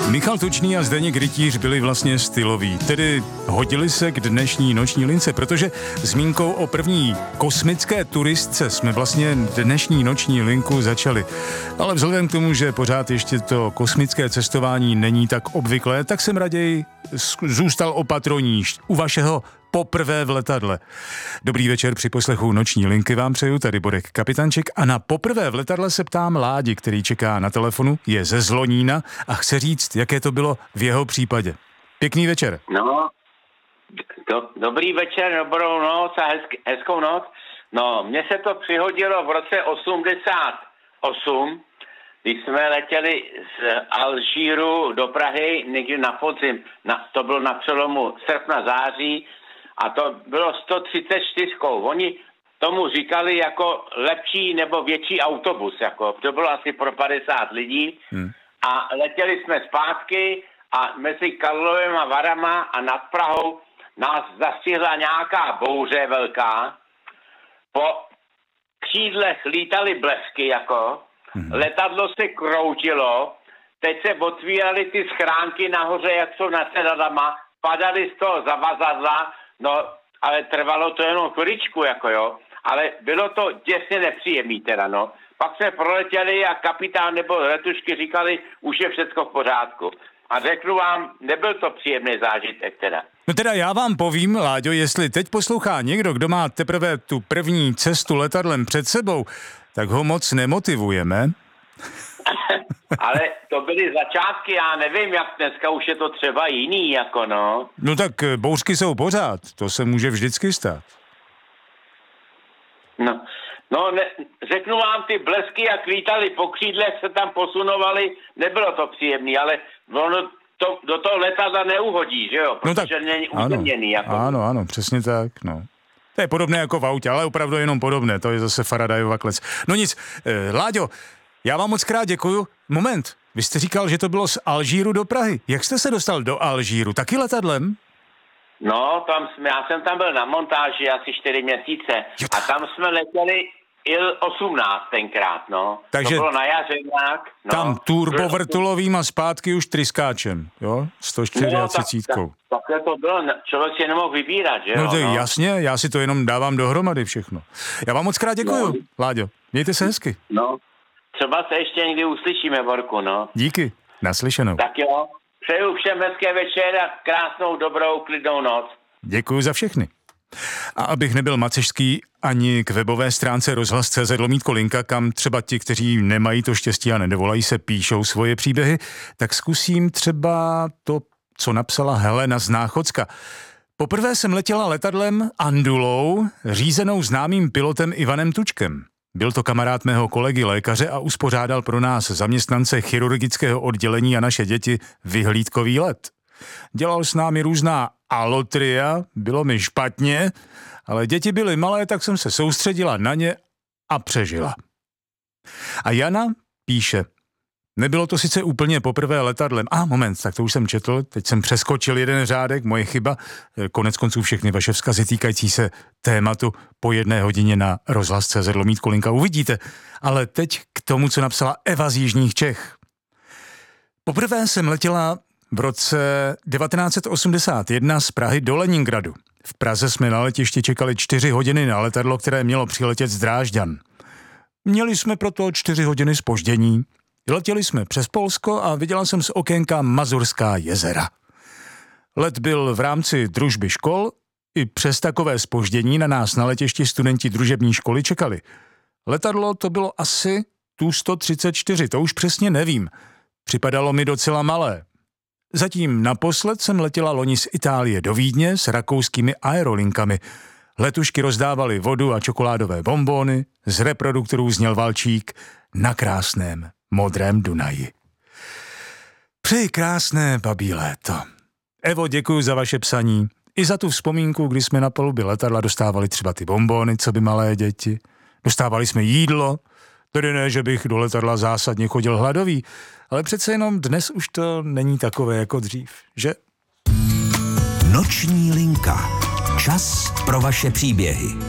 Michal Tučný a Zdeněk Rytíř byli vlastně styloví, tedy hodili se k dnešní noční lince, protože zmínkou o první kosmické turistce jsme vlastně dnešní noční linku začali. Ale vzhledem k tomu, že pořád ještě to kosmické cestování není tak obvyklé, tak jsem raději zůstal opatroníž u vašeho poprvé v letadle. Dobrý večer při poslechu noční linky vám přeju, tady Borek Kapitanček a na poprvé v letadle se ptám Ládi, který čeká na telefonu, je ze Zlonína a chce říct, jaké to bylo v jeho případě. Pěkný večer. No, dobrý večer, dobrou noc a hezkou noc. No, mně se to přihodilo v roce 88, když jsme letěli z Alžíru do Prahy někdy na podzim, to bylo na přelomu srpna září a to bylo 134. Oni tomu říkali jako lepší nebo větší autobus, jako to bylo asi pro 50 lidí a letěli jsme zpátky a mezi Karlovem a Varama a nad Prahou nás zastihla nějaká bouře velká. Po křídlech lítaly blesky jako, letadlo se kroutilo, teď se otvíraly ty schránky nahoře, jak jsou nad sedadlama, padaly z toho zavazadla, no, ale trvalo to jenom chviličku, jako jo, ale bylo to děsně nepříjemný teda, no. Pak jsme proletěli a kapitán nebo letušky říkali, už je všecko v pořádku. A řeknu vám, nebyl to příjemný zážitek teda. No teda já vám povím, Láďo, jestli teď poslouchá někdo, kdo má teprve tu první cestu letadlem před sebou, tak ho moc nemotivujeme. Ale to byly začátky, já nevím, jak dneska už je to třeba jiný, jako no. No tak bouřky jsou pořád, to se může vždycky stát. No, řeknu vám, ty blesky, jak lítali po křídlech, se tam posunovali, nebylo to příjemný, ale ono do toho letadla neuhodí, že jo, protože není uzemněný. Jako. Ano, přesně tak, no. To je podobné jako v autě, ale opravdu jenom podobné, to je zase Faradayova klec. No nic, Láďo, já vám moc krát děkuju. Moment, vy jste říkal, že to bylo z Alžíru do Prahy. Jak jste se dostal do Alžíru? Taky letadlem? No, já jsem tam byl na montáži asi 4 měsíce a tam jsme letěli Il-18 tenkrát, no. Takže to bylo na jaře nějak. No. Tam turbovrtulovým a zpátky už tryskáčem, jo? 134. No, takhle to bylo, člověk si nemohl vybírat, že jo? No to je jasně, já si to jenom dávám dohromady všechno. Já vám moc krát děkuju, Láďo. Mějte se hezky. No, třeba se ještě někdy uslyšíme, Borku, no. Díky, naslyšenou. Tak jo, přeju všem hezké večer a krásnou, dobrou, klidnou noc. Děkuju za všechny. A abych nebyl macešský, ani k webové stránce rozhlas.cz/linka, kam třeba ti, kteří nemají to štěstí a nedovolají se, píšou svoje příběhy, tak zkusím třeba to, co napsala Helena z Náchodska. Poprvé jsem letěla letadlem Andulou, řízenou známým pilotem Ivanem Tučkem. Byl to kamarád mého kolegy lékaře a uspořádal pro nás zaměstnance chirurgického oddělení a naše děti vyhlídkový let. Dělal s námi různá alotria, bylo mi špatně, ale děti byly malé, tak jsem se soustředila na ně a přežila. A Jana píše, nebylo to sice úplně poprvé letadlem. Moment, tak to už jsem četl, teď jsem přeskočil jeden řádek, moje chyba. Koneckonců všechny vaše vzkazy týkající se tématu po 1 hodině na rozhlas.cz/linka uvidíte. Ale teď k tomu, co napsala Eva z Jižních Čech. Poprvé jsem letěla v roce 1981 z Prahy do Leningradu. V Praze jsme na letišti čekali 4 hodiny na letadlo, které mělo přiletět z Drážďan. Měli jsme proto 4 hodiny zpoždění. Letěli jsme přes Polsko a viděla jsem z okénka Mazurská jezera. Let byl v rámci družby škol, i přes takové zpoždění na nás na letišti studenti družební školy čekali. Letadlo to bylo asi Tu-134, to už přesně nevím. Připadalo mi docela malé. Zatím naposled jsem letěla loni z Itálie do Vídně s rakouskými aerolinkami. Letušky rozdávaly vodu a čokoládové bonbóny, z reproduktorů zněl valčík na krásném modrém Dunaji. Přeji krásné babí léto. Evo, děkuji za vaše psaní. I za tu vzpomínku, kdy jsme na palubě letadla dostávali třeba ty bonbóny, co by malé děti. Dostávali jsme jídlo, tedy ne, že bych do letadla zásadně chodil hladový, ale přece jenom dnes už to není takové jako dřív, že? Noční linka. Čas pro vaše příběhy.